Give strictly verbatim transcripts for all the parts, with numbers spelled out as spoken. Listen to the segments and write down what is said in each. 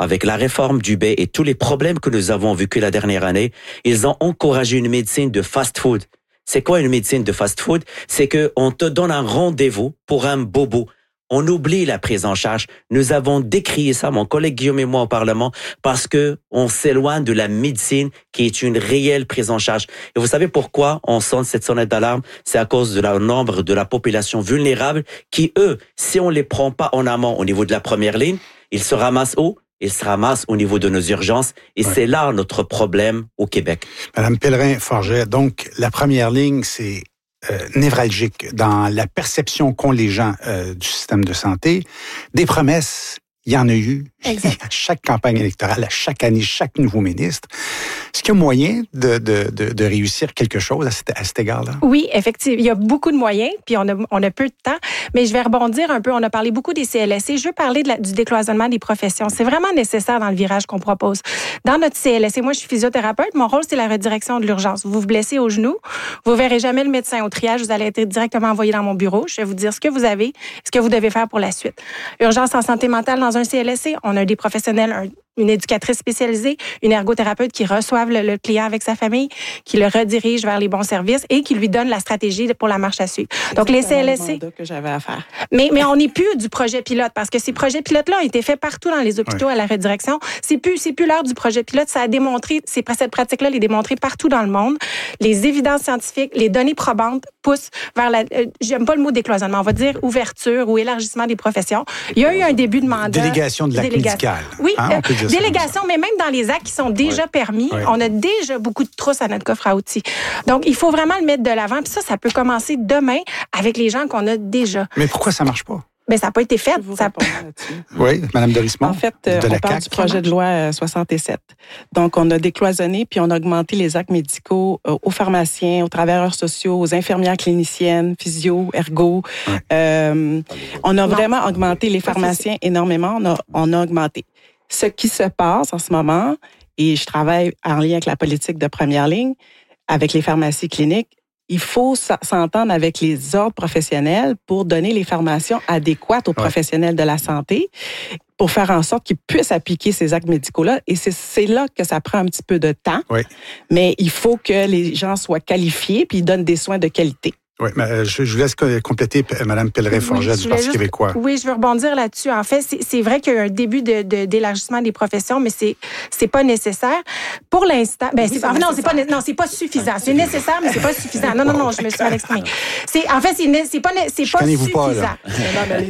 avec la réforme du B et tous les problèmes que nous avons vécu la dernière année, ils ont encouragé une médecine de fast-food. C'est quoi une médecine de fast-food? C'est que on te donne un rendez-vous pour un bobo. On oublie la prise en charge. Nous avons décrié ça, mon collègue Guillaume et moi au Parlement, parce que on s'éloigne de la médecine qui est une réelle prise en charge. Et vous savez pourquoi on sonne cette sonnette d'alarme? C'est à cause de la nombre de la population vulnérable qui, eux, si on les prend pas en amont au niveau de la première ligne, ils se ramassent où? Ils se ramassent au niveau de nos urgences. Et ouais. c'est là notre problème au Québec. Madame Pellerin-Forget, donc la première ligne, c'est Euh, névralgique dans la perception qu'ont les gens euh, du système de santé. Des promesses, il y en a eu exact. à chaque campagne électorale, à chaque année, chaque nouveau ministre. Est-ce qu'il y a moyen de, de, de, de réussir quelque chose à cet, à cet égard-là? Oui, effectivement. Il y a beaucoup de moyens, puis on a, on a peu de temps. Mais je vais rebondir un peu. On a parlé beaucoup des C L S C. Je veux parler de la, du décloisonnement des professions. C'est vraiment nécessaire dans le virage qu'on propose. Dans notre C L S C, moi, je suis physiothérapeute. Mon rôle, c'est la redirection de l'urgence. Vous vous blessez au genou, vous verrez jamais le médecin au triage. Vous allez être directement envoyé dans mon bureau. Je vais vous dire ce que vous avez, ce que vous devez faire pour la suite. Urgence en santé mentale dans un C L S C. On a des professionnels, un, une éducatrice spécialisée, une ergothérapeute qui reçoivent le, le client avec sa famille, qui le redirige vers les bons services et qui lui donne la stratégie pour la marche à suivre. Donc, les C L S C... que j'avais à faire. Mais, mais on n'est plus du projet pilote parce que ces projets pilotes-là ont été faits partout dans les hôpitaux oui. à la redirection. C'est plus, c'est plus l'heure du projet pilote. Ça a démontré, ces, cette pratique-là les démontrée partout dans le monde. Les évidences scientifiques, les données probantes poussent vers la... Euh, j'aime pas le mot décloisonnement. On va dire ouverture ou élargissement des professions. Il y a eu un début de mandat... Délégation de l'acte délégation. médical. Oui, hein, euh, délégation, mais même dans les actes qui sont déjà oui. permis, oui. on a déjà beaucoup de trousses à notre coffre à outils. Donc, il faut vraiment le mettre de l'avant. Puis ça, ça peut commencer demain avec les gens qu'on a déjà. Mais pourquoi ça marche pas? Ben, ça n'a pas été fait. Ça... Oui, Mme Dorismont. En fait, euh, on parle C A C, du projet de loi soixante-sept. Donc, on a décloisonné puis on a augmenté les actes médicaux euh, aux pharmaciens, aux travailleurs sociaux, aux infirmières cliniciennes, physio, ergo. Ouais. Euh, on a vraiment augmenté les pharmaciens énormément. On a, on a augmenté. Ce qui se passe en ce moment, et je travaille en lien avec la politique de première ligne, avec les pharmacies cliniques, il faut s'entendre avec les ordres professionnels pour donner les formations adéquates aux ouais. professionnels de la santé pour faire en sorte qu'ils puissent appliquer ces actes médicaux-là. Et c'est, c'est là que ça prend un petit peu de temps. Oui. Mais il faut que les gens soient qualifiés puis ils donnent des soins de qualité. Oui, mais je, je vous laisse compléter, Mme Pellerin-Forget oui, du Parti juste, québécois. Oui, je veux rebondir là-dessus. En fait, c'est, c'est vrai qu'il y a eu un début de, de, d'élargissement des professions, mais c'est c'est pas nécessaire. Pour l'instant, ben c'est, c'est ah, non, c'est pas non, c'est pas suffisant. C'est nécessaire, mais c'est pas suffisant. Non, non, non, je me suis mal exprimée. C'est en fait, c'est c'est pas c'est pas suffisant. Pas, avec,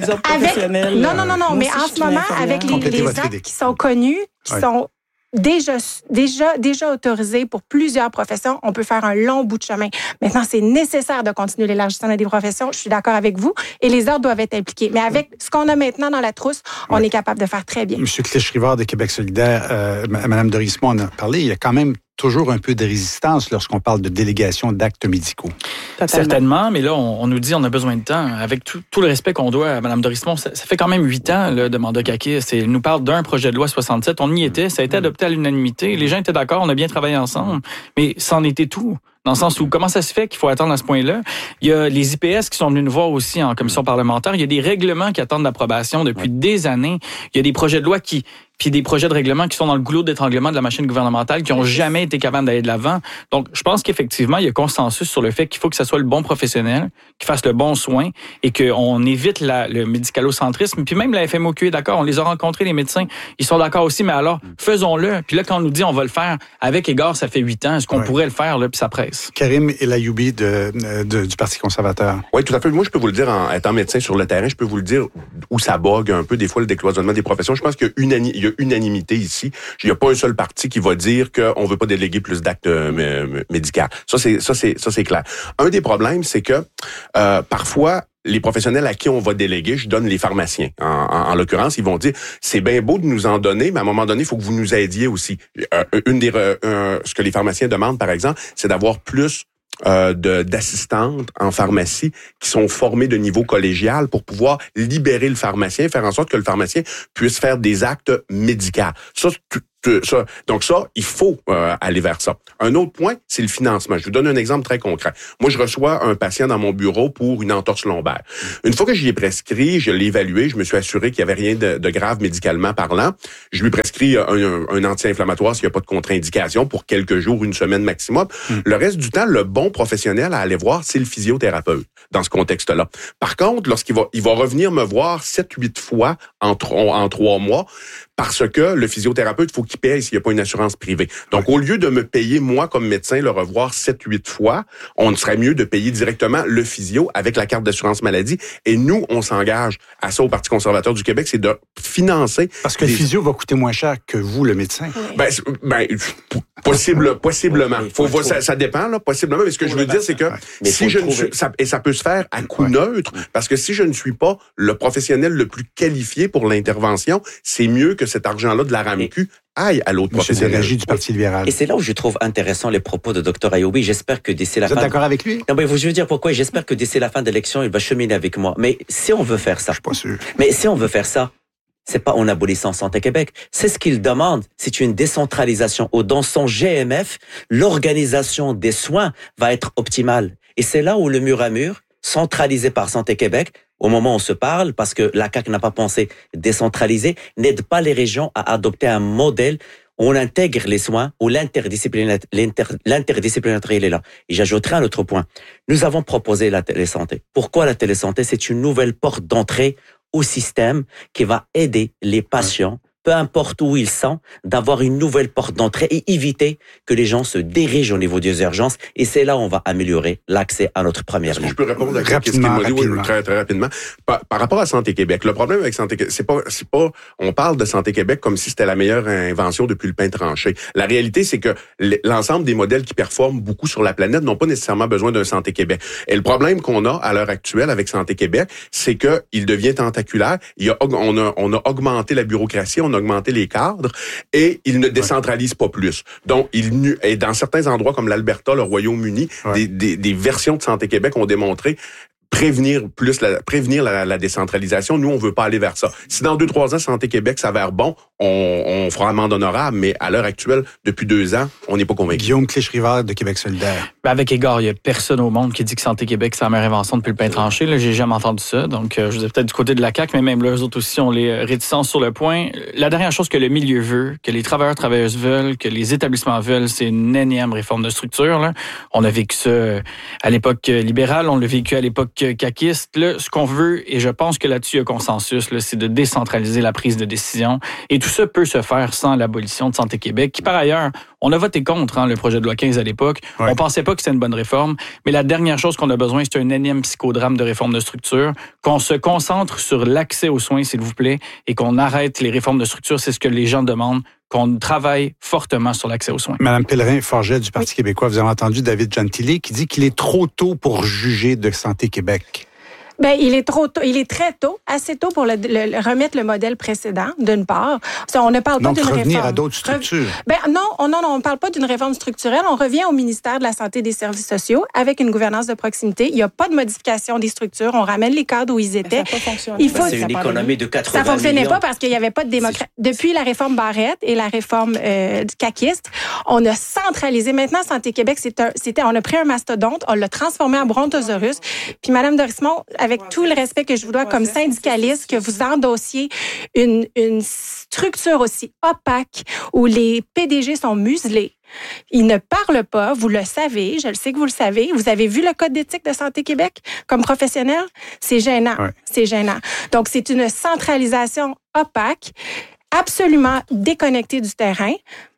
non, non, non, non, mais en ce moment, avec les, les actes qui sont connus, qui ouais. sont Déjà, déjà, déjà autorisé pour plusieurs professions, on peut faire un long bout de chemin. Maintenant, c'est nécessaire de continuer l'élargissement des professions. Je suis d'accord avec vous. Et les ordres doivent être impliqués. Mais avec ce qu'on a maintenant dans la trousse, on ouais. est capable de faire très bien. M. Clich-Rivard de Québec solidaire, euh, Mme Dorismont en a parlé. Il y a quand même toujours un peu de résistance lorsqu'on parle de délégation d'actes médicaux. Totalement. Certainement, mais là, on, on nous dit on a besoin de temps. Avec tout, tout le respect qu'on doit à Mme Dorismont, ça, ça fait quand même huit ans là, de mandat caqué. Elle nous parle d'un projet de loi soixante-sept. On y était, ça a été adopté à l'unanimité. Les gens étaient d'accord, on a bien travaillé ensemble, mais c'en était tout. Dans le sens où, comment ça se fait qu'il faut attendre à ce point-là? Il y a les I P S qui sont venus nous voir aussi en commission parlementaire. Il y a des règlements qui attendent l'approbation depuis des années. Il y a des projets de loi qui... puis des projets de règlement qui sont dans le goulot d'étranglement de la machine gouvernementale, qui n'ont jamais été capables d'aller de l'avant. Donc, je pense qu'effectivement, il y a consensus sur le fait qu'il faut que ce soit le bon professionnel, qui fasse le bon soin et qu'on évite la, le médicalocentrisme. Puis même la F M O Q est d'accord, on les a rencontrés, les médecins, ils sont d'accord aussi, mais alors, faisons-le. Puis là, quand on nous dit on va le faire avec égard, ça fait huit ans, est-ce qu'on ouais. pourrait le faire, là, puis ça presse? Karim Elayoubi de, de, du Parti conservateur. Oui, tout à fait. Moi, je peux vous le dire, en étant médecin sur le terrain, je peux vous le dire où ça bogue un peu, des fois, le décloisonnement des professions. Je pense qu'il y a, unani- il y a unanimité ici. Il n'y a pas un seul parti qui va dire qu'on veut pas déléguer plus d'actes euh, médicaux. Ça, c'est, ça, c'est, ça, c'est clair. Un des problèmes, c'est que euh, parfois, les professionnels à qui on va déléguer, je donne les pharmaciens. En, en, en l'occurrence, ils vont dire, c'est bien beau de nous en donner, mais à un moment donné, il faut que vous nous aidiez aussi. Euh, une des, euh, ce que les pharmaciens demandent, par exemple, c'est d'avoir plus Euh, de, d'assistantes en pharmacie qui sont formées de niveau collégial pour pouvoir libérer le pharmacien, faire en sorte que le pharmacien puisse faire des actes médicaux. Ça, ça donc ça, il faut euh, aller vers ça. Un autre point, c'est le financement. Je vous donne un exemple très concret. Moi, je reçois un patient dans mon bureau pour une entorse lombaire. Une fois que j'y ai prescrit, je l'ai évalué, je me suis assuré qu'il n'y avait rien de, de grave médicalement parlant. Je lui prescris prescrit un, un, un anti-inflammatoire s'il n'y a pas de contre-indication pour quelques jours, une semaine maximum. Mm. Le reste du temps, le bon professionnel à aller voir, c'est le physiothérapeute dans ce contexte-là. Par contre, lorsqu'il va, il va revenir me voir sept, huit fois en, en trois mois, parce que le physiothérapeute, il faut qu'il paye s'il n'y a pas une assurance privée. Donc, ouais. au lieu de me payer, moi, comme médecin, le revoir sept, huit fois, on serait mieux de payer directement le physio avec la carte d'assurance maladie. Et nous, on s'engage à ça au Parti conservateur du Québec, c'est de financer... Parce que des... le physio va coûter moins cher que vous, le médecin. Ben, ben possible, possiblement. Faut, faut, ça, ça dépend, là, possiblement. Mais ce que je veux dire, c'est que ouais. si je ne suis, ça, et ça peut se faire à coût ouais. neutre, parce que si je ne suis pas le professionnel le plus qualifié pour l'intervention, c'est mieux que cet argent-là de la R A M Q aille à l'autre Monsieur professionnel. Desragis du Parti libéral. Et c'est là où je trouve intéressant les propos de Dr Ayobi. J'espère que d'ici la Vous fin... êtes d'accord avec lui? Non, mais je veux dire pourquoi. J'espère que d'ici la fin de l'élection, il va cheminer avec moi. Mais si on veut faire ça... Je suis pas sûr. Mais si on veut faire ça, c'est pas en abolissant Santé Québec. C'est ce qu'il demande. C'est une décentralisation où dans son G M F, l'organisation des soins va être optimale. Et c'est là où le mur à mur, centralisé par Santé Québec, au moment où on se parle, parce que la C A Q n'a pas pensé décentraliser, n'aide pas les régions à adopter un modèle où on intègre les soins, où l'interdisciplinarité, l'inter, l'interdisciplinarité est là. Et j'ajouterai un autre point. Nous avons proposé la télésanté. Pourquoi la télésanté? C'est une nouvelle porte d'entrée au système qui va aider les patients, peu importe où ils sont, d'avoir une nouvelle porte d'entrée et éviter que les gens se dirigent au niveau des urgences. Et c'est là où on va améliorer l'accès à notre première ligne. Je peux répondre à ce qu'il m'a dit oui, très, très rapidement. Par, par rapport à Santé Québec, le problème avec Santé Québec, c'est pas, c'est pas, on parle de Santé Québec comme si c'était la meilleure invention depuis le pain tranché. La réalité, c'est que l'ensemble des modèles qui performent beaucoup sur la planète n'ont pas nécessairement besoin d'un Santé Québec. Et le problème qu'on a à l'heure actuelle avec Santé Québec, c'est que il devient tentaculaire. Il y a, on a, on a augmenté la bureaucratie, on a augmenté les cadres et il ne décentralise pas plus. Donc, il et dans certains endroits comme l'Alberta, le Royaume-Uni, ouais. des, des, des versions de Santé Québec ont démontré prévenir plus la, prévenir la, la décentralisation. Nous, on veut pas aller vers ça. Si dans deux, trois ans, Santé Québec s'avère bon, on, on fera amende honorable, mais à l'heure actuelle, depuis deux ans, on n'est pas convaincu. Guillaume Clich-Rivard de Québec solidaire. Ben avec égard, il n'y a personne au monde qui dit que Santé Québec, c'est la meilleure invention depuis le pain tranché. Là, j'ai jamais entendu ça. Donc, euh, je vous ai peut-être du côté de la C A Q, mais même là, eux autres aussi, on les réticents sur le point. La dernière chose que le milieu veut, que les travailleurs, travailleuses veulent, que les établissements veulent, c'est une énième réforme de structure. Là. On a vécu ça à l'époque libérale, on l'a vécu à l'époque caquiste. Là, ce qu'on veut, et je pense que là-dessus, il y a consensus, là, c'est de décentraliser la prise de décision. Et tout ça peut se faire sans l'abolition de Santé Québec, qui, par ailleurs, on a voté contre hein, le projet de loi quinze à l'époque. Ouais. On pensait pas que c'était une bonne réforme. Mais la dernière chose qu'on a besoin, c'est un énième psychodrame de réforme de structure. Qu'on se concentre sur l'accès aux soins, s'il vous plaît, et qu'on arrête les réformes de structure. C'est ce que les gens demandent. Qu'on travaille fortement sur l'accès aux soins. Madame Pellerin-Forget du Parti oui. québécois, vous avez entendu David Gentili qui dit qu'il est trop tôt pour juger de Santé Québec. Ben, il est trop tôt, il est très tôt, assez tôt pour le, le, remettre le modèle précédent, d'une part. On ne parle pas Donc, d'une réforme. revenir à d'autres structures. Ben, non, on, non, non, on ne parle pas d'une réforme structurelle. On revient au ministère de la Santé et des Services sociaux avec une gouvernance de proximité. Il n'y a pas de modification des structures. On ramène les cadres où ils étaient. Mais ça n'a pas fonctionné. Il faut... C'est une économie de quatre-vingts millions. Ça ne fonctionnait pas parce qu'il n'y avait pas de démocratie. Depuis la réforme Barrette et la réforme euh, du caquiste, on a centralisé. Maintenant, Santé Québec, c'est un, c'était, on a pris un mastodonte, on l'a transformé en brontosaurus. Puis, Mme Dorismont, avec tout le respect que je vous dois comme syndicaliste, que vous endossiez une, une structure aussi opaque où les P D G sont muselés. Ils ne parlent pas, vous le savez, je le sais que vous le savez. Vous avez vu le code d'éthique de Santé Québec comme professionnel? C'est gênant, ouais. c'est gênant. Donc, c'est une centralisation opaque, absolument déconnectée du terrain.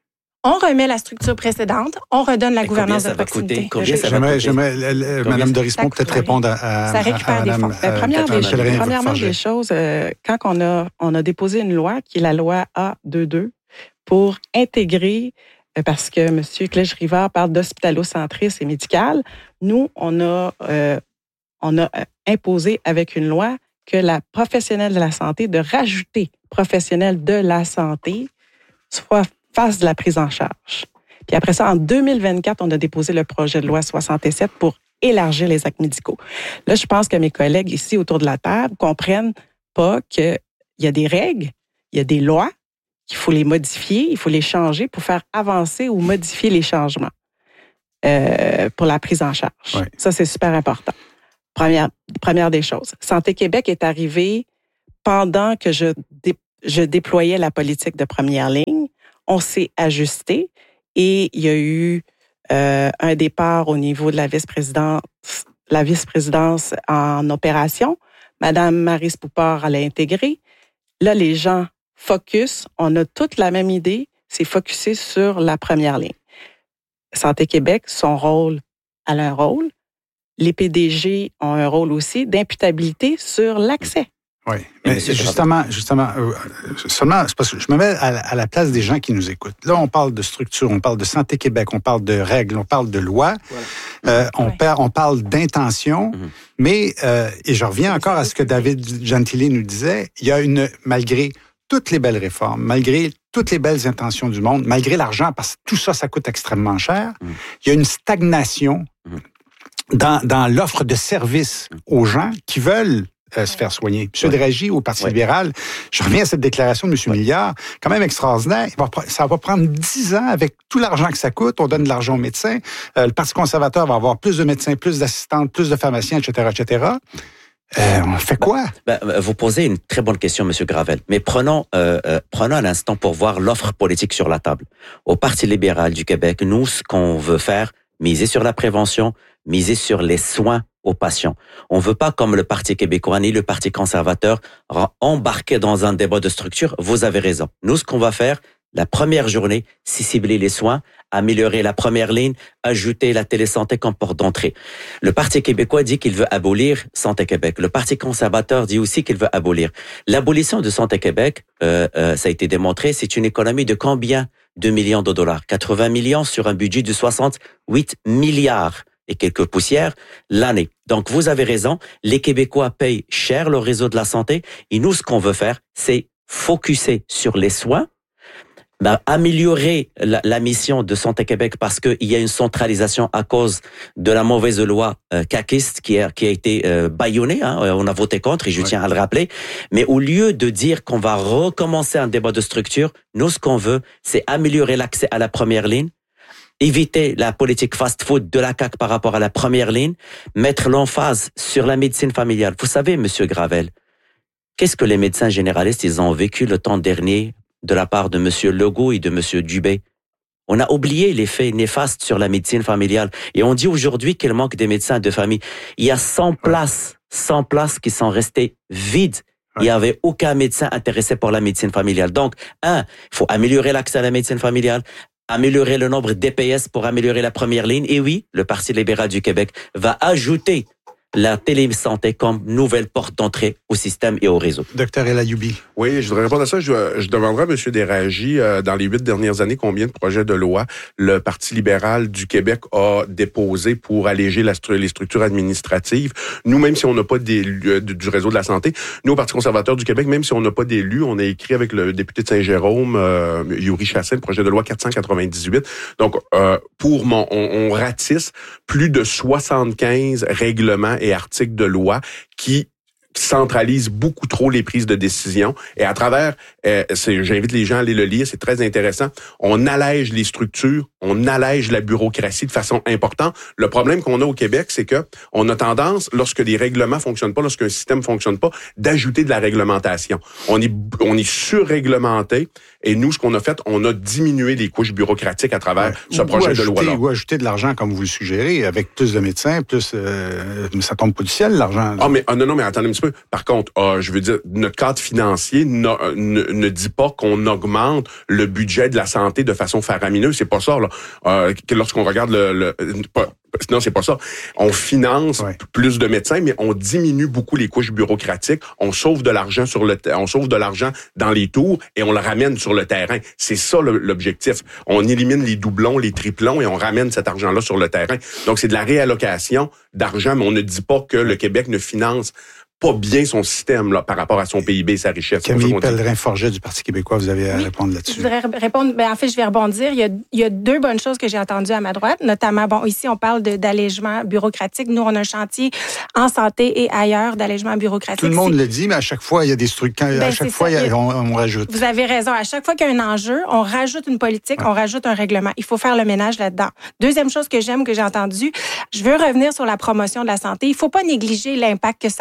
On remet la structure précédente, on redonne la Et gouvernance de proximité. Combien ça va j'aimerais, coûter? j'aimerais, Mme Dorismont peut-être répondre à, à, ça récupère à, à des Mme fonds. euh, Première des, Pellerin, premièrement, des choses, euh, quand on a, on a déposé une loi, qui est la loi A vingt-deux, pour intégrer, euh, parce que M. Clich-Rivard parle d'hospitalocentrisme et médical, nous, on a, euh, on a imposé avec une loi que la professionnelle de la santé, de rajouter professionnelle de la santé, soit face de la prise en charge. Puis après ça, en deux mille vingt-quatre, on a déposé le projet de loi soixante-sept pour élargir les actes médicaux. Là, je pense que mes collègues ici autour de la table comprennent pas qu'il y a des règles, il y a des lois, qu'il faut les modifier, il faut les changer pour faire avancer ou modifier les changements euh, pour la prise en charge. Ouais. Ça, c'est super important. Première, première des choses. Santé Québec est arrivé pendant que je, dé, je déployais la politique de première ligne. On s'est ajusté et il y a eu euh, un départ au niveau de la vice-présidence, la vice-présidence en opération. Madame Maryse Poupard, elle a intégré. Là, les gens focus. On a toute la même idée. C'est focusser sur la première ligne. Santé Québec, son rôle, elle a un rôle. Les P D G ont un rôle aussi d'imputabilité sur l'accès. Oui, mais justement, justement, euh, seulement, c'est parce que je me mets à, à la place des gens qui nous écoutent. Là, on parle de structure, on parle de Santé Québec, on parle de règles, on parle de lois, voilà. euh, on, ouais. perd, on parle d'intention, mm-hmm. mais, euh, et je reviens encore à ce que David Gentile nous disait, il y a une, malgré toutes les belles réformes, malgré toutes les belles intentions du monde, malgré l'argent, parce que tout ça, ça coûte extrêmement cher, mm. il y a une stagnation mm. dans, dans l'offre de services aux gens qui veulent euh, se faire soigner. M. Ouais. Draghi, au Parti ouais. libéral, je reviens à cette déclaration de M. Ouais. Milliard, quand même extraordinaire. Il va, ça va prendre dix ans avec tout l'argent que ça coûte. On donne de l'argent aux médecins. Euh, le Parti conservateur va avoir plus de médecins, plus d'assistantes, plus de pharmaciens, et cetera, et cetera. Euh, on fait quoi? Ben, ben, vous posez une très bonne question, M. Gravel. Mais prenons, euh, euh, prenons un instant pour voir l'offre politique sur la table. Au Parti libéral du Québec, nous, ce qu'on veut faire, miser sur la prévention, miser sur les soins aux patients. On veut pas, comme le Parti québécois ni le Parti conservateur, embarquer dans un débat de structure. Vous avez raison. Nous, ce qu'on va faire, la première journée, c'est cibler les soins, améliorer la première ligne, ajouter la télésanté comme porte d'entrée. Le Parti québécois dit qu'il veut abolir Santé Québec. Le Parti conservateur dit aussi qu'il veut abolir. L'abolition de Santé Québec, euh, euh, ça a été démontré, c'est une économie de combien de millions de dollars? quatre-vingts millions sur un budget de soixante-huit milliards et quelques poussières l'année. Donc, vous avez raison, les Québécois payent cher le réseau de la santé et nous, ce qu'on veut faire, c'est focuser sur les soins, ben, améliorer la, la mission de Santé Québec parce qu'il y a une centralisation à cause de la mauvaise loi euh, caquiste qui a, qui a été euh, bâillonnée. Hein, on a voté contre et je ouais. tiens à le rappeler. Mais au lieu de dire qu'on va recommencer un débat de structure, nous, ce qu'on veut, c'est améliorer l'accès à la première ligne, éviter la politique fast-food de la C A Q par rapport à la première ligne, mettre l'emphase sur la médecine familiale. Vous savez, Monsieur Gravel, qu'est-ce que les médecins généralistes, ils ont vécu le temps dernier de la part de M. Legault et de M. Dubé. On a oublié les faits néfastes sur la médecine familiale. Et on dit aujourd'hui qu'il manque des médecins de famille. Il y a cent places, cent places qui sont restées vides. Il n'y avait aucun médecin intéressé pour la médecine familiale. Donc, un, il faut améliorer l'accès à la médecine familiale, améliorer le nombre d'E P S pour améliorer la première ligne. Et oui, le Parti libéral du Québec va ajouter la télésanté comme nouvelle porte d'entrée au système et au réseau. Docteur El Ayoubi. Oui, je voudrais répondre à ça. Je, je demanderai à M. Desragy, euh, dans les huit dernières années, combien de projets de loi le Parti libéral du Québec a déposé pour alléger la, les structures administratives. Nous, même si on n'a pas d'élus du réseau de la santé, nous, au Parti conservateur du Québec, même si on n'a pas d'élus, on a écrit avec le député de Saint-Jérôme, euh, Yuri Chassin, le projet de loi quatre cent quatre-vingt-dix-huit. Donc, euh, pour mon, on, on ratisse plus de soixante-quinze règlements et articles de loi qui centralise beaucoup trop les prises de décision. Et à travers, euh, c'est, j'invite les gens à aller le lire, c'est très intéressant. On allège les structures, on allège la bureaucratie de façon importante. Le problème qu'on a au Québec, c'est que on a tendance, lorsque les règlements fonctionnent pas, lorsqu'un système fonctionne pas, d'ajouter de la réglementation. On est, on est surréglementé. Et nous, ce qu'on a fait, on a diminué les couches bureaucratiques à travers ouais. ce projet ajouter, de loi-là. Ou ajouter de l'argent, comme vous le suggérez, avec plus de médecins, plus... Euh, ça tombe pas du ciel, l'argent. Ah, mais ah, non, non, mais attendez un petit peu. Par contre, ah, je veux dire, notre cadre financier ne, ne, ne dit pas qu'on augmente le budget de la santé de façon faramineuse. C'est pas ça, là. Euh, lorsqu'on regarde le... le pas, non, c'est pas ça. On finance ouais. plus de médecins, mais on diminue beaucoup les couches bureaucratiques. On sauve de l'argent sur le, on sauve de l'argent dans les tours et on le ramène sur le terrain. C'est ça le, l'objectif. On élimine les doublons, les triplons et on ramène cet argent-là sur le terrain. Donc c'est de la réallocation d'argent, mais on ne dit pas que le Québec ne finance pas bien son système là, par rapport à son P I B et sa richesse. Camille Pellerin-Forget du Parti québécois, vous avez à oui, répondre là-dessus. Je voudrais répondre, ben en fait, je vais rebondir. Il y a, il y a deux bonnes choses que j'ai entendues à ma droite, notamment, bon, ici, on parle de, d'allègement bureaucratique. Nous, on a un chantier en santé et ailleurs d'allègement bureaucratique. Tout le monde le dit, mais à chaque fois, il y a des structures, ben, à chaque fois, il y a, on, on rajoute. Vous avez raison. À chaque fois qu'il y a un enjeu, on rajoute une politique, ouais. on rajoute un règlement. Il faut faire le ménage là-dedans. Deuxième chose que j'aime, que j'ai entendue, je veux revenir sur la promotion de la santé. Il ne faut pas négliger l'impact que ça a sur la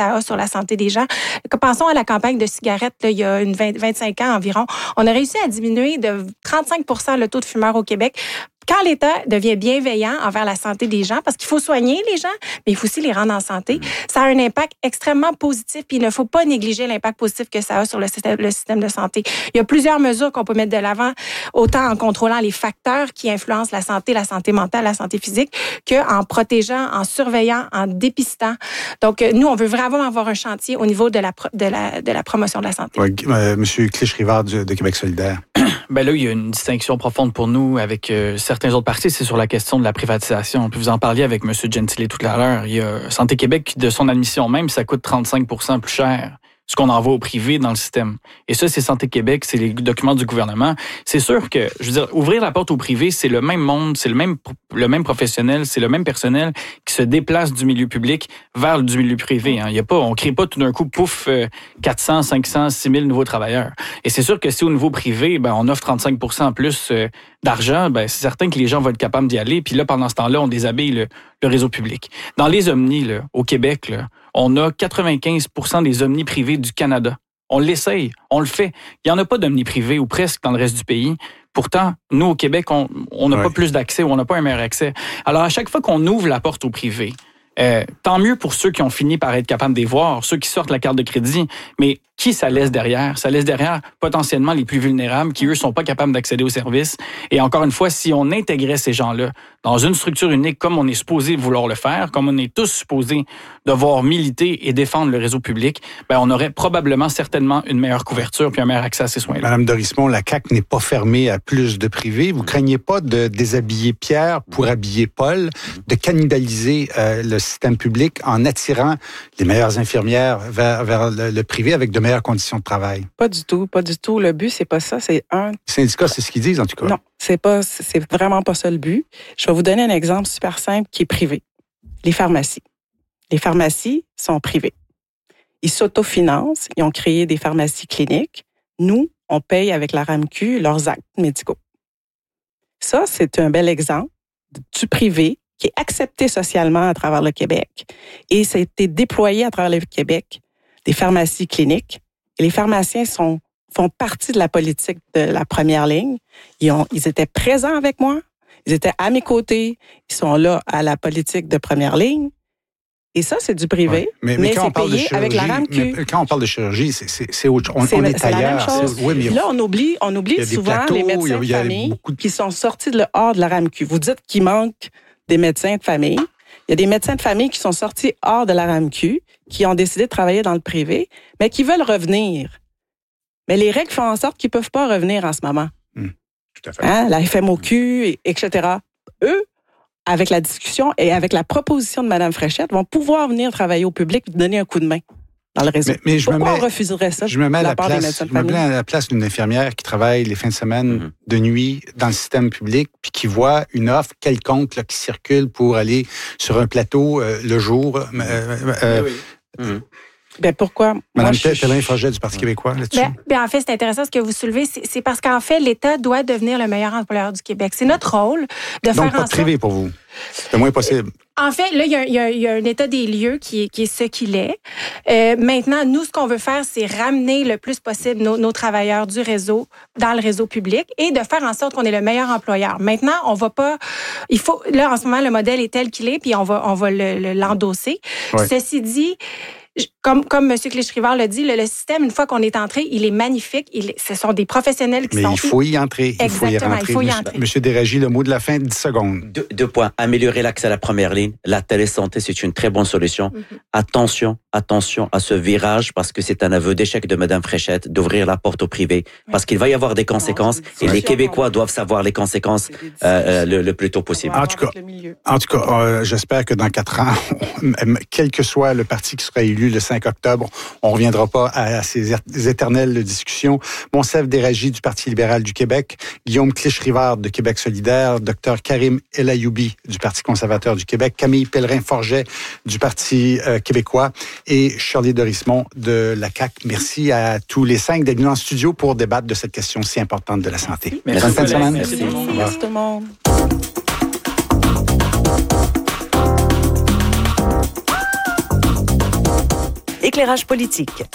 la santé des gens. Pensons à la campagne de cigarettes, là, il y a une vingt, vingt-cinq ans environ. On a réussi à diminuer de trente-cinq pour cent le taux de fumeurs au Québec. Quand l'État devient bienveillant envers la santé des gens, parce qu'il faut soigner les gens, mais il faut aussi les rendre en santé, ça a un impact extrêmement positif, puis il ne faut pas négliger l'impact positif que ça a sur le système, le système de santé. Il y a plusieurs mesures qu'on peut mettre de l'avant, autant en contrôlant les facteurs qui influencent la santé, la santé mentale, la santé physique, qu'en protégeant, en surveillant, en dépistant. Donc, nous, on veut vraiment avoir un chantier au niveau de la, de la, de la promotion de la santé. Oui, euh, Monsieur Clich-Rivard de, de Québec solidaire. Ben là, il y a une distinction profonde pour nous avec euh, certains autres partis, c'est sur la question de la privatisation. Puis vous en parliez avec M. Gentile tout à l'heure. Il y a Santé Québec, de son admission même, ça coûte trente-cinq pour cent plus cher ce qu'on envoie au privé dans le système. Et ça, c'est Santé Québec, c'est les documents du gouvernement. C'est sûr que, je veux dire, ouvrir la porte au privé, c'est le même monde, c'est le même le même professionnel, c'est le même personnel qui se déplace du milieu public vers du milieu privé. Hein. Il y a pas, on crée pas tout d'un coup, pouf, quatre cents, cinq cents, six mille nouveaux travailleurs. Et c'est sûr que si au niveau privé, ben on offre trente-cinq pour cent en plus euh, d'argent, ben c'est certain que les gens vont être capables d'y aller. Puis là, pendant ce temps-là, on déshabille le, le réseau public. Dans les omnis, là, au Québec, là, on a quatre-vingt-quinze pour cent des omnis privés du Canada. On l'essaye, on le fait. Il n'y en a pas d'omnis privés ou presque dans le reste du pays. Pourtant, nous, au Québec, on n'a ouais. pas plus d'accès ou on n'a pas un meilleur accès. Alors, à chaque fois qu'on ouvre la porte au privé, euh, tant mieux pour ceux qui ont fini par être capables de les voir, ceux qui sortent la carte de crédit, mais qui ça laisse derrière? Ça laisse derrière potentiellement les plus vulnérables qui, eux, sont pas capables d'accéder aux services. Et encore une fois, si on intégrait ces gens-là dans une structure unique comme on est supposé vouloir le faire, comme on est tous supposés devoir militer et défendre le réseau public, ben on aurait probablement, certainement, une meilleure couverture puis un meilleur accès à ces soins-là. Madame Dorismont, la C A Q n'est pas fermée à plus de privés. Vous craignez pas de déshabiller Pierre pour habiller Paul, de cannibaliser euh, le système public en attirant les meilleures infirmières vers, vers le, le privé avec de meilleures conditions de travail? Pas du tout, pas du tout. Le but, c'est pas ça. C'est un. Les syndicats, c'est ce qu'ils disent, en tout cas. Non, c'est pas, c'est vraiment pas ça le but. Je vais vous donner un exemple super simple qui est privé. Les pharmacies. Les pharmacies sont privées. Ils s'autofinancent. Ils ont créé des pharmacies cliniques. Nous, on paye avec la R A M Q leurs actes médicaux. Ça, c'est un bel exemple du privé qui est accepté socialement à travers le Québec. Et ça a été déployé à travers le Québec, des pharmacies cliniques. Et les pharmaciens sont, font partie de la politique de la première ligne. Ils, ont, ils étaient présents avec moi. Ils étaient à mes côtés. Ils sont là à la politique de première ligne. Et ça, c'est du privé, ouais. mais, mais, mais quand c'est on parle payé de avec la R A M Q. Mais quand on parle de chirurgie, c'est, c'est, c'est autre chose. On, c'est, on est, c'est ailleurs. La même chose. Oui, mais là, on oublie, on oublie souvent plateaux, les médecins de famille de... qui sont sortis de hors de la R A M Q. Vous dites qu'il manque des médecins de famille. Il y a des médecins de famille qui sont sortis hors de la R A M Q, qui ont décidé de travailler dans le privé, mais qui veulent revenir. Mais les règles font en sorte qu'ils ne peuvent pas revenir en ce moment. Mmh, tout à fait. Hein, la F M O Q, et, et cetera. Eux, avec la discussion et avec la proposition de Mme Fréchette, vont pouvoir venir travailler au public et donner un coup de main dans le réseau. Mais, mais je Pourquoi me mets, on refuserait ça je me mets de à la la part place, des médecins de je me famille? mets à la place d'une infirmière qui travaille les fins de semaine, Mm-hmm. de nuit, dans le système public, puis qui voit une offre quelconque là, qui circule pour aller sur un plateau euh, le jour. Euh, euh, oui, oui. Mm-hmm. Ben pourquoi? Mme Pellin-Forget du Parti québécois, là-dessus. Ben, ben en fait, c'est intéressant ce que vous soulevez. C'est, c'est parce qu'en fait, l'État doit devenir le meilleur employeur du Québec. C'est notre rôle de Donc, faire pas en de privé sorte... pour vous. Le moins possible. En fait, là, il y a, y a, y a un état des lieux qui est, qui est ce qu'il est. Euh, maintenant, nous, ce qu'on veut faire, c'est ramener le plus possible nos, nos travailleurs du réseau dans le réseau public et de faire en sorte qu'on est le meilleur employeur. Maintenant, on va pas... Il faut... Là, en ce moment, le modèle est tel qu'il est, puis on va, on va le, le, l'endosser. Ouais. Ceci dit... Comme, comme M. Clich-Rivard l'a dit, le, le système, une fois qu'on est entré, il est magnifique. Il, ce sont des professionnels qui Mais sont... Mais il faut y entrer. Il Exactement, faut y rentrer. il faut y entrer. Monsieur Desragis, le mot de la fin, dix secondes. Deux, deux points. Améliorer l'accès à la première ligne. La télésanté, c'est une très bonne solution. Mm-hmm. Attention, attention à ce virage, parce que c'est un aveu d'échec de Mme Fréchette d'ouvrir la porte au privé, parce qu'il va y avoir des conséquences, et les Québécois doivent savoir les conséquences euh, le, le plus tôt possible. En tout cas, en tout cas euh, j'espère que dans quatre ans, quel que soit le parti qui sera élu le cinq octobre, on ne reviendra pas à, à ces éternelles discussions. Monsef Desragis du Parti libéral du Québec, Guillaume Clich-Rivard de Québec solidaire, Dr Karim El Ayoubi du Parti conservateur du Québec, Camille Pellerin-Forget du Parti euh, québécois et Shirley Dorismont de la C A Q. Merci à tous les cinq d'être venus en studio pour débattre de cette question si importante de la santé. Merci. Bonne fin de semaine. Merci, Merci. Merci. Merci tout le monde. éclairage politique.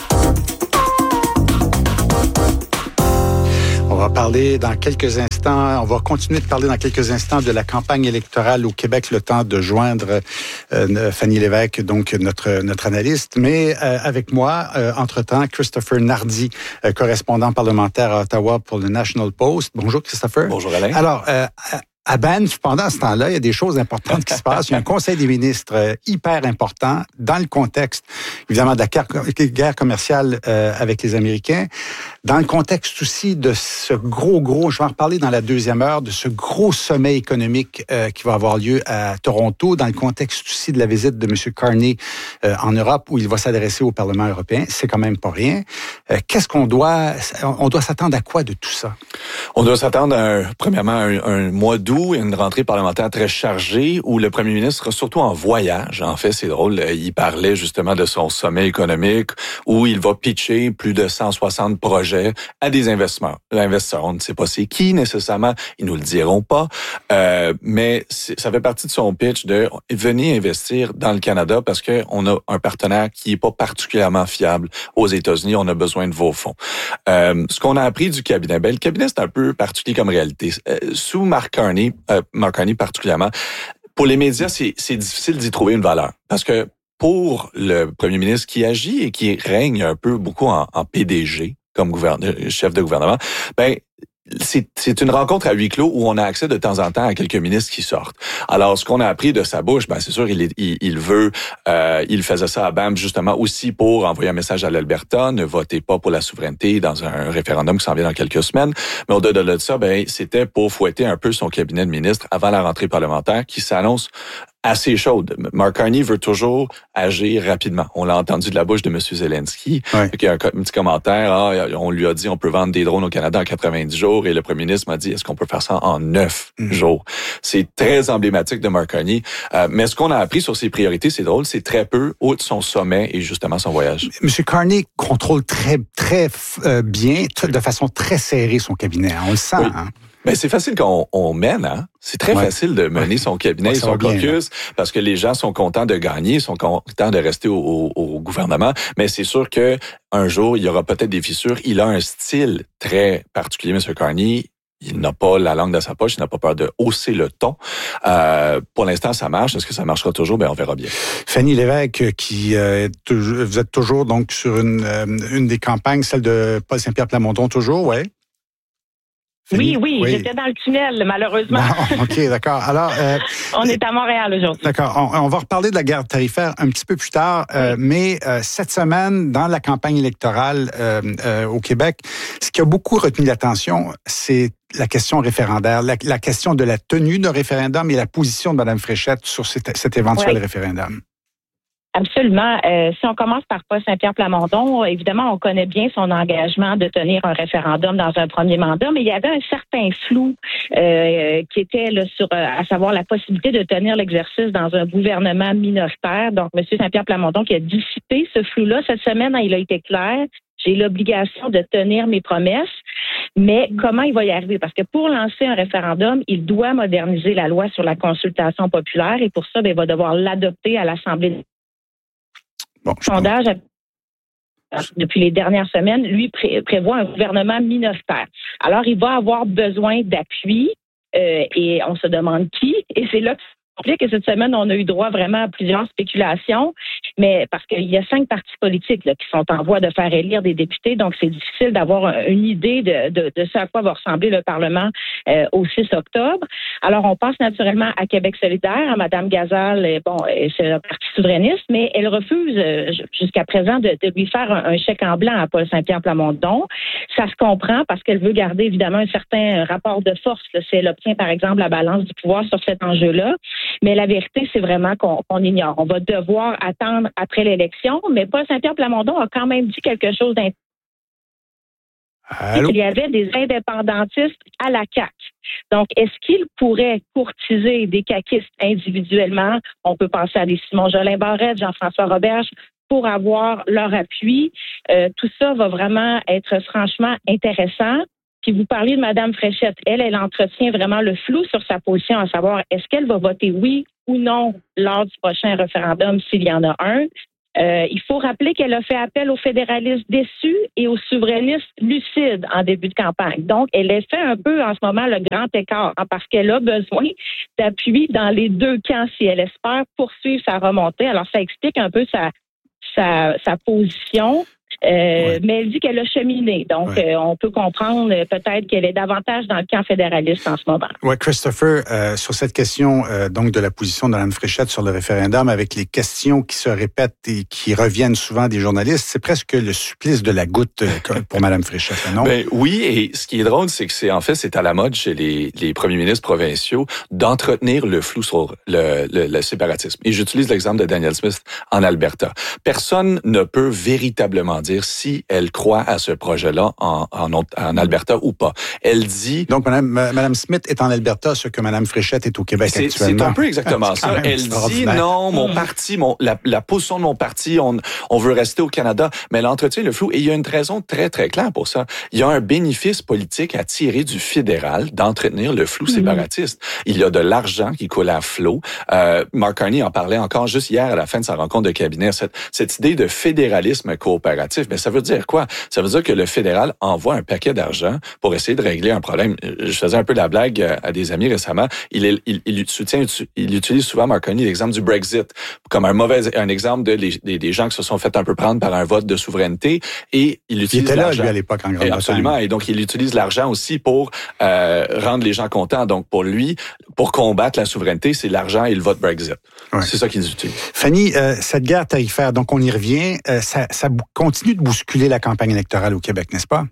On va parler dans quelques instants, on va continuer de parler dans quelques instants de la campagne électorale au Québec, le temps de joindre euh, Fanny Lévesque, donc notre notre analyste. Mais euh, avec moi, euh, entre-temps, Christopher Nardi, euh, correspondant parlementaire à Ottawa pour le National Post. Bonjour Christopher. Bonjour Alain. Alors, euh, à Banff, pendant ce temps-là, il y a des choses importantes qui se passent. Il y a un conseil des ministres euh, hyper important dans le contexte, évidemment, de la guerre commerciale euh, avec les Américains, dans le contexte aussi de ce gros, gros, je vais en reparler dans la deuxième heure, de ce gros sommet économique euh, qui va avoir lieu à Toronto, dans le contexte aussi de la visite de M. Carney euh, en Europe, où il va s'adresser au Parlement européen. C'est quand même pas rien. Euh, qu'est-ce qu'on doit, on doit s'attendre à quoi de tout ça? On doit s'attendre à, un, premièrement, à un, un mois d'août, une rentrée parlementaire très chargée, où le premier ministre sera surtout en voyage. En fait, c'est drôle, il parlait justement de son sommet économique, où il va pitcher plus de cent soixante projets à des investisseurs. L'investisseur, on ne sait pas c'est qui nécessairement, ils nous le diront pas, euh, mais ça fait partie de son pitch de venir investir dans le Canada parce que on a un partenaire qui est pas particulièrement fiable aux États-Unis. On a besoin de vos fonds. Euh, ce qu'on a appris du cabinet, ben le cabinet c'est un peu particulier comme réalité. Euh, sous Mark Carney, euh, Mark Carney particulièrement, pour les médias, c'est, c'est difficile d'y trouver une valeur parce que pour le premier ministre qui agit et qui règne un peu beaucoup en, en P D G comme gouverneur, chef de gouvernement, ben c'est, c'est une rencontre à huis clos où on a accès de temps en temps à quelques ministres qui sortent. Alors, ce qu'on a appris de sa bouche, ben c'est sûr, il, il, il veut, euh, il faisait ça à Banff justement aussi pour envoyer un message à l'Alberta, ne votez pas pour la souveraineté dans un référendum qui s'en vient dans quelques semaines. Mais au-delà de ça, ben c'était pour fouetter un peu son cabinet de ministres avant la rentrée parlementaire qui s'annonce assez chaude. Mark Carney veut toujours agir rapidement. On l'a entendu de la bouche de M. Zelensky, ouais. Qui a un, un petit commentaire, ah, on lui a dit on peut vendre des drones au Canada en quatre-vingt-dix jours, et le premier ministre m'a dit est-ce qu'on peut faire ça en neuf mmh. jours? C'est très emblématique de Mark Carney. Euh, mais ce qu'on a appris sur ses priorités, c'est drôle, c'est très peu, outre son sommet et justement son voyage. M. Carney contrôle très, très euh, bien, de façon très serrée son cabinet. On le sent, oui. hein? Ben c'est facile qu'on on mène, hein. C'est très ouais. facile de mener son cabinet ouais, et son caucus parce que les gens sont contents de gagner, sont contents de rester au, au, au gouvernement. Mais c'est sûr que un jour il y aura peut-être des fissures. Il a un style très particulier, M. Carney. Il n'a pas la langue dans sa poche, il n'a pas peur de hausser le ton. Euh, pour l'instant, ça marche. Est-ce que ça marchera toujours? Ben, on verra bien. Fanny Lévesque, qui euh, est toujours, vous êtes toujours donc sur une, euh, une des campagnes, celle de Paul Saint-Pierre Plamondon, toujours, ouais. Oui, oui, oui, j'étais dans le tunnel, malheureusement. Bon, OK, d'accord. Alors, euh, on est à Montréal aujourd'hui. D'accord. On, on va reparler de la guerre tarifaire un petit peu plus tard, euh, oui. mais euh, cette semaine, dans la campagne électorale euh, euh, au Québec, ce qui a beaucoup retenu l'attention, c'est la question référendaire, la, la question de la tenue de référendum et la position de Mme Fréchette sur cet, cet éventuel oui. référendum. Absolument. Euh, si on commence par Paul Saint-Pierre Plamondon, évidemment, on connaît bien son engagement de tenir un référendum dans un premier mandat, mais il y avait un certain flou euh, qui était là, sur, euh, à savoir la possibilité de tenir l'exercice dans un gouvernement minoritaire. Donc, M. Saint-Pierre Plamondon qui a dissipé ce flou-là cette semaine, il a été clair. J'ai l'obligation de tenir mes promesses, mais comment il va y arriver? Parce que pour lancer un référendum, il doit moderniser la loi sur la consultation populaire et pour ça, bien, il va devoir l'adopter à l'Assemblée. Bon, le sondage, depuis les dernières semaines, lui pré- prévoit un gouvernement minoritaire. Alors, il va avoir besoin d'appui euh, et on se demande qui. Et c'est là que que cette semaine, on a eu droit vraiment à plusieurs spéculations, mais parce qu'il y a cinq partis politiques là, qui sont en voie de faire élire des députés, donc c'est difficile d'avoir une idée de, de, de ce à quoi va ressembler le Parlement euh, au six octobre. Alors, on passe naturellement à Québec solidaire, à Mme Gazal, et bon, c'est un parti souverainiste, mais elle refuse euh, jusqu'à présent de, de lui faire un, un chèque en blanc à Paul Saint-Pierre Plamondon. Ça se comprend parce qu'elle veut garder évidemment un certain rapport de force là, si elle obtient, par exemple, la balance du pouvoir sur cet enjeu-là. Mais la vérité, c'est vraiment qu'on, qu'on ignore. On va devoir attendre après l'élection, mais Paul Saint-Pierre Plamondon a quand même dit quelque chose d'intéressant. Il y avait des indépendantistes à la C A Q. Donc, est-ce qu'il pourrait courtiser des caquistes individuellement? On peut penser à des Simon Jolin Barrette, Jean-François Roberge, pour avoir leur appui. Euh, tout ça va vraiment être franchement intéressant. Puis vous parlez de Mme Fréchette. Elle, elle entretient vraiment le flou sur sa position, à savoir est-ce qu'elle va voter oui ou non lors du prochain référendum s'il y en a un. Euh, il faut rappeler qu'elle a fait appel aux fédéralistes déçus et aux souverainistes lucides en début de campagne. Donc, elle a fait un peu en ce moment le grand écart hein, parce qu'elle a besoin d'appui dans les deux camps si elle espère poursuivre sa remontée. Alors, ça explique un peu sa, sa, sa position. Euh, ouais. Mais elle dit qu'elle a cheminé. Donc, ouais. euh, on peut comprendre euh, peut-être qu'elle est davantage dans le camp fédéraliste en ce moment. Oui, Christopher, euh, sur cette question euh, donc de la position de Mme Fréchette sur le référendum, avec les questions qui se répètent et qui reviennent souvent des journalistes, c'est presque le supplice de la goutte euh, pour Mme Fréchette, non? Ben, oui, et ce qui est drôle, c'est que c'est en fait, c'est à la mode chez les, les premiers ministres provinciaux d'entretenir le flou sur le, le, le séparatisme. Et j'utilise l'exemple de Danielle Smith en Alberta. Personne ne peut véritablement dire si elle croit à ce projet-là en, en, en Alberta ou pas. Elle dit... Donc, Mme, Mme Smith est en Alberta, ce que Mme Fréchette est au Québec c'est, actuellement. C'est un peu exactement ça. Elle dit non, mon parti, mon, la, la position de mon parti, on, on veut rester au Canada, mais elle entretient le flou. Et il y a une raison très, très claire pour ça. Il y a un bénéfice politique à tirer du fédéral d'entretenir le flou séparatiste. Mm-hmm. Il y a de l'argent qui coule à flot. Euh, Mark Carney en parlait encore juste hier à la fin de sa rencontre de cabinet. Cette, cette idée de fédéralisme coopératif, mais ça veut dire quoi? Ça veut dire que le fédéral envoie un paquet d'argent pour essayer de régler un problème. Je faisais un peu la blague à des amis récemment. Il, il, il soutient, il utilise souvent, Mark Carney, l'exemple du Brexit comme un mauvais, un exemple de les, des, des gens qui se sont fait un peu prendre par un vote de souveraineté et il utilise il était l'argent. là, lui, à l'époque, en Grande-Bretagne. Absolument. Et donc, il utilise l'argent aussi pour euh, rendre les gens contents. Donc, pour lui, pour combattre la souveraineté, c'est l'argent et le vote Brexit. Ouais. C'est ça qu'ils utilisent. Fanny, euh, cette guerre tarifaire, donc on y revient, euh, ça, ça continue de bousculer la campagne électorale au Québec, n'est-ce pas?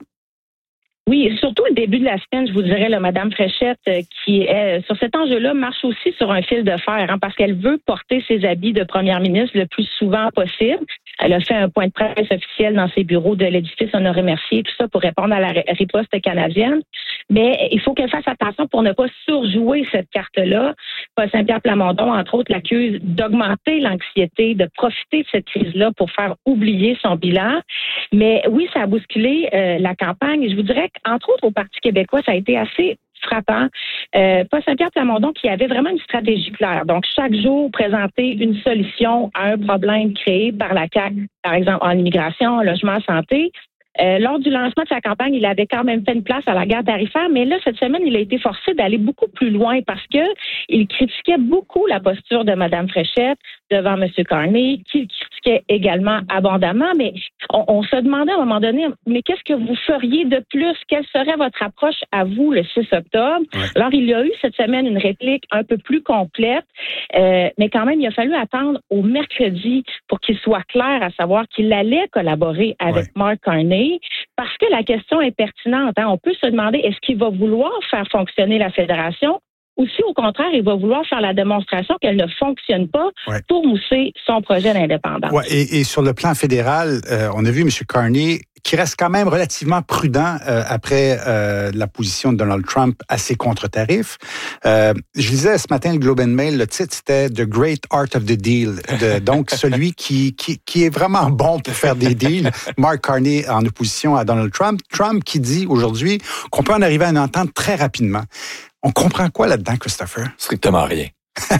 Oui, surtout au début de la semaine, je vous dirais, là, Mme Fréchette, euh, qui est sur cet enjeu-là, marche aussi sur un fil de fer, hein, parce qu'elle veut porter ses habits de première ministre le plus souvent possible. Elle a fait un point de presse officiel dans ses bureaux de l'édifice Honoré-Mercier, tout ça pour répondre à la riposte canadienne. Mais il faut qu'elle fasse attention pour ne pas surjouer cette carte-là. Paul Saint-Pierre Plamondon, entre autres, l'accuse d'augmenter l'anxiété, de profiter de cette crise-là pour faire oublier son bilan. Mais oui, ça a bousculé euh, la campagne. Et je vous dirais qu'entre autres, au Parti québécois, ça a été assez frappant. Euh, Paul Saint-Pierre Plamondon qui avait vraiment une stratégie claire. Donc, chaque jour, présenter une solution à un problème créé par la C A Q, par exemple en immigration, en logement, en santé. Euh, lors du lancement de sa campagne, il avait quand même fait une place à la guerre tarifaire, mais là, cette semaine, il a été forcé d'aller beaucoup plus loin parce que il critiquait beaucoup la posture de Mme Fréchette devant M. Carney, qu'il critiquait également abondamment, mais on, on se demandait à un moment donné, mais qu'est-ce que vous feriez de plus? Quelle serait votre approche à vous le six octobre? Ouais. Alors, il y a eu cette semaine une réplique un peu plus complète, euh, mais quand même, il a fallu attendre au mercredi pour qu'il soit clair à savoir qu'il allait collaborer avec ouais. Mark Carney. Parce que la question est pertinente. Hein? On peut se demander, est-ce qu'il va vouloir faire fonctionner la fédération ou si, au contraire, il va vouloir faire la démonstration qu'elle ne fonctionne pas ouais. pour mousser son projet d'indépendance. Ouais, et, et sur le plan fédéral, euh, on a vu M. Carney qui reste quand même relativement prudent euh, après euh, la position de Donald Trump à ses contre-tarifs. Euh, je lisais ce matin le Globe and Mail, le titre c'était « The Great Art of the Deal », de, donc celui qui, qui, qui est vraiment bon pour faire des deals. Mark Carney en opposition à Donald Trump. Trump qui dit aujourd'hui qu'on peut en arriver à une entente très rapidement. On comprend quoi là-dedans, Christopher? Strictement rien.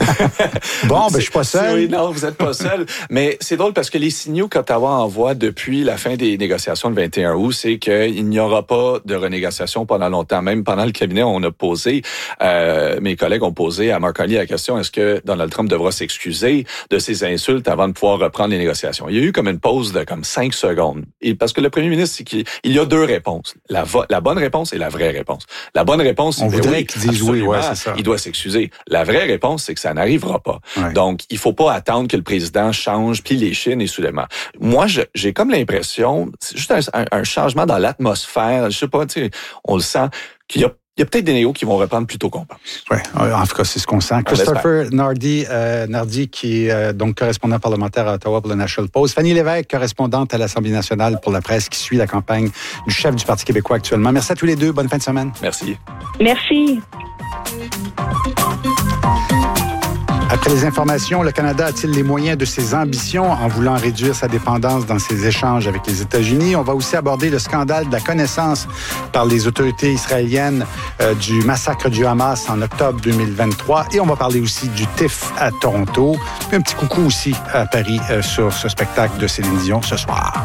Bon, ben, je suis pas seul. Oui, non, vous êtes pas seul. Mais c'est drôle parce que les signaux qu'Ottawa envoie depuis la fin des négociations le vingt et un août, c'est qu'il n'y aura pas de renégociation pendant longtemps. Même pendant le cabinet, on a posé, euh, mes collègues ont posé à Mark Carney la question, est-ce que Donald Trump devra s'excuser de ses insultes avant de pouvoir reprendre les négociations? Il y a eu comme une pause de comme cinq secondes. Et parce que le premier ministre, c'est qu'il il y a deux réponses. La, vo- la bonne réponse et la vraie réponse. La bonne réponse, on c'est voudrait oui, qu'il dise oui, ouais, c'est ça. Il doit s'excuser. La vraie réponse, c'est que ça n'arrivera pas. Ouais. Donc, il faut pas attendre que le président change, plie les chines et soudainement. Moi, je, j'ai comme l'impression, c'est juste un, un, un changement dans l'atmosphère, je sais pas, tu sais, on le sent, qu'il y a Il y a peut-être des négos qui vont reprendre plus tôt qu'on pense. Oui, en tout cas, c'est ce qu'on sent. Christopher Nardi, euh, Nardi, qui est euh, donc correspondant parlementaire à Ottawa pour le National Post. Fanny Lévesque, correspondante à l'Assemblée nationale pour la presse, qui suit la campagne du chef du Parti québécois actuellement. Merci à tous les deux. Bonne fin de semaine. Merci. Merci. Après les informations, le Canada a-t-il les moyens de ses ambitions en voulant réduire sa dépendance dans ses échanges avec les États-Unis? On va aussi aborder le scandale de la connaissance par les autorités israéliennes euh, du massacre du Hamas en octobre deux mille vingt-trois. Et on va parler aussi du T I F à Toronto. Puis un petit coucou aussi à Paris euh, sur ce spectacle de Céline Dion ce soir.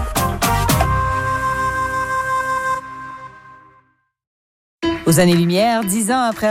Aux années-lumière, dix ans après